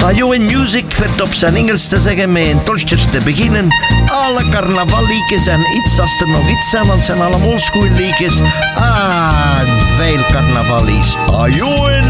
Ajo in Music werd op zijn Engels te zeggen met een tolstjes te beginnen. Alle carnavalliekjes zijn iets als er nog iets zijn, want het zijn allemaal schoolliekjes. Ah, veel carnavallies. Ajo in